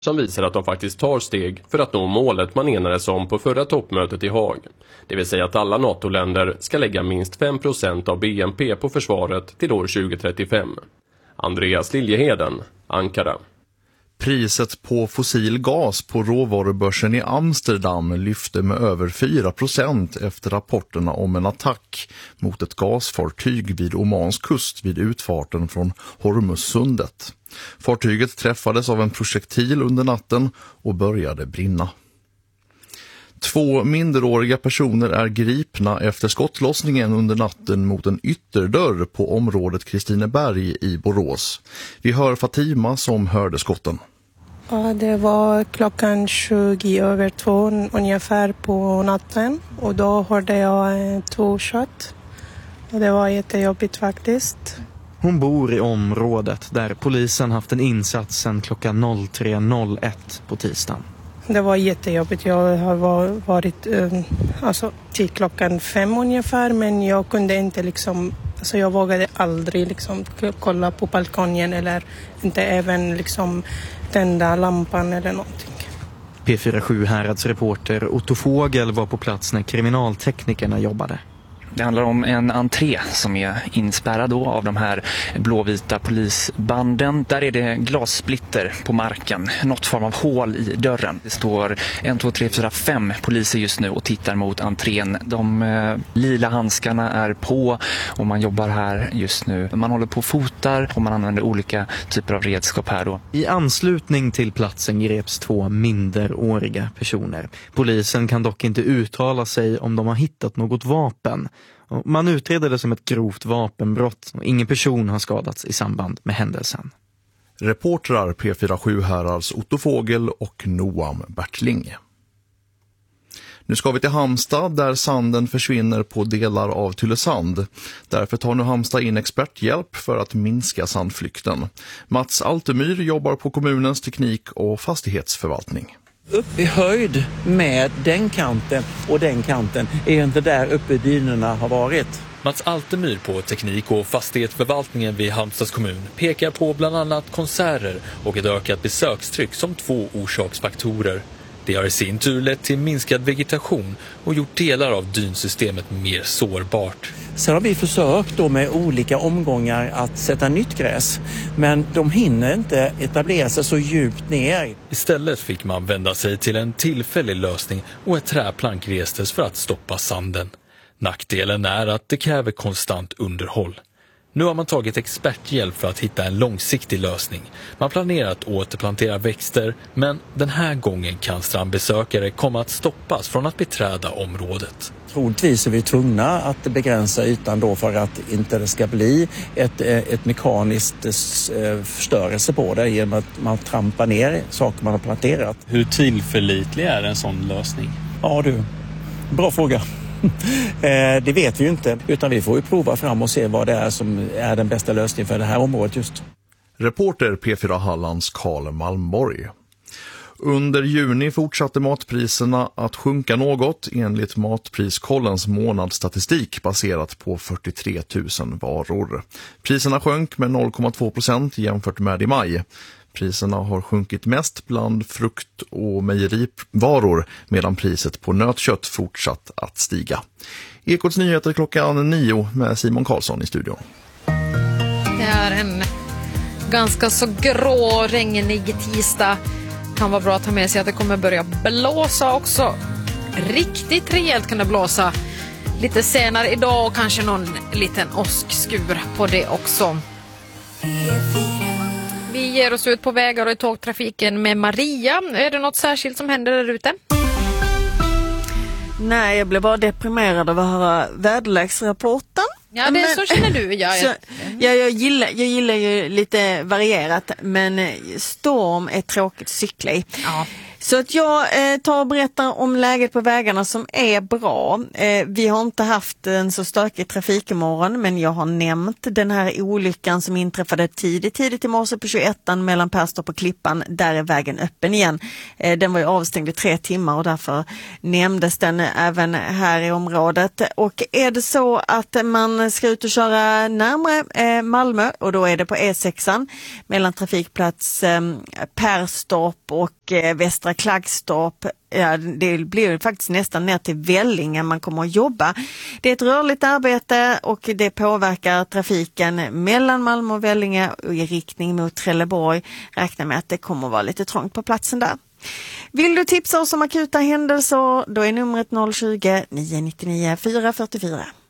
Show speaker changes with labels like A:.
A: som visar att de faktiskt tar steg för att nå målet man enades om på förra toppmötet i Haag. Det vill säga att alla NATO-länder ska lägga minst 5% av BNP på försvaret till år 2035. Andreas Liljeheden, Ankara.
B: Priset på fossil gas på råvarubörsen i Amsterdam lyfte med över 4% efter rapporterna om en attack mot ett gasfartyg vid Omans kust vid utfarten från Hormuzsundet. Fartyget träffades av en projektil under natten och började brinna. 2 minderåriga personer är gripna efter skottlossningen under natten mot en ytterdörr på området Kristineberg i Borås. Vi hör Fatima som hörde skotten.
C: Ja, det var klockan 20:02 ungefär på natten och då hörde jag 2 skott. Och det var jättejobbigt faktiskt.
D: Hon bor i området där polisen haft en insats sedan klockan 03:01 på tisdagen.
C: Det var jättejobbigt. Jag har varit till klockan 5 ungefär, men jag kunde inte jag vågade aldrig kolla på balkongen eller inte även tända lampan eller någonting.
D: P47 Härads reporter Otto Fågel var på plats när kriminalteknikerna jobbade.
E: Det handlar om en entré som är inspärrad då av de här blåvita polisbanden. Där är det glassplitter på marken, något form av hål i dörren. Det står 1, 2, 3, 4, 5 poliser just nu och tittar mot entrén. De lila handskarna är på och man jobbar här just nu. Man håller på och fotar och man använder olika typer av redskap här då.
D: I anslutning till platsen greps 2 minderåriga personer. Polisen kan dock inte uttala sig om de har hittat något vapen. Man utreder det som ett grovt vapenbrott och ingen person har skadats i samband med händelsen.
B: Reportrar P47 Härads Otto Fågel och Noam Bertling. Nu ska vi till Halmstad där sanden försvinner på delar av Tylösand. Därför tar nu Halmstad in experthjälp för att minska sandflykten. Mats Altemyr jobbar på kommunens teknik- och fastighetsförvaltning.
F: Upp i höjd med den kanten och den kanten är inte där uppe dynorna har varit.
G: Mats Altemyr på teknik- och fastighetsförvaltningen vid Halmstads kommun pekar på bland annat konserter och ett ökat besökstryck som 2 orsaksfaktorer. Det har i sin tur lett till minskad vegetation och gjort delar av dynsystemet mer sårbart.
F: Sen har vi försökt då med olika omgångar att sätta nytt gräs, men de hinner inte etablera sig så djupt ner.
G: Istället fick man vända sig till en tillfällig lösning och ett träplank restes för att stoppa sanden. Nackdelen är att det kräver konstant underhåll. Nu har man tagit experthjälp för att hitta en långsiktig lösning. Man planerar att återplantera växter, men den här gången kan strandbesökare komma att stoppas från att beträda området.
F: Troligtvis är vi tvungna att begränsa ytan då för att inte det ska bli ett mekaniskt förstörelse på det genom att man trampar ner saker man har planterat.
H: Hur tillförlitlig är en sån lösning?
F: Ja du, bra fråga. Det vet vi ju inte, utan vi får ju prova fram och se vad det är som är den bästa lösningen för det här området just.
B: Reporter P4 Hallands Karl Malmborg. Under juni fortsatte matpriserna att sjunka något enligt Matpriskollens månadsstatistik baserat på 43 000 varor. Priserna sjönk med 0,2% jämfört med i maj. Priserna har sjunkit mest bland frukt- och mejerivaror medan priset på nötkött fortsatt att stiga. Ekots nyheter klockan 9 med Simon Karlsson i studion.
I: Det är en ganska så grå, regnig tisdag. Kan vara bra att ta med sig att det kommer börja blåsa också. Riktigt rejält kan det blåsa lite senare idag och kanske någon liten åskskur på det också. Vi ger oss ut på vägar och i tågtrafiken med Maria. Är det något särskilt som händer där ute?
J: Nej, jag blev bara deprimerad av att höra väderleksrapporten.
I: Ja, det så känner du.
J: Jag gillar ju lite varierat, men storm är tråkigt att cykla i.
I: Ja.
J: Så att jag tar och berättar om läget på vägarna som är bra. Vi har inte haft en så stökig trafik imorgon, men jag har nämnt den här olyckan som inträffade tidigt i morse på 21:an mellan Perstorp och Klippan. Där är vägen öppen igen. Den var ju avstängd i 3 timmar och därför nämndes den även här i området. Och är det så att man ska ut och köra närmare Malmö, och då är det på E6:an mellan trafikplats Perstorp och Västra Klaggstorp. Ja, det blir faktiskt nästan ner till Vellinge man kommer att jobba. Det är ett rörligt arbete och det påverkar trafiken mellan Malmö och Vellinge och i riktning mot Trelleborg. Räkna med att det kommer att vara lite trångt på platsen där. Vill du tipsa oss om akuta händelser, då är numret 020 999 444.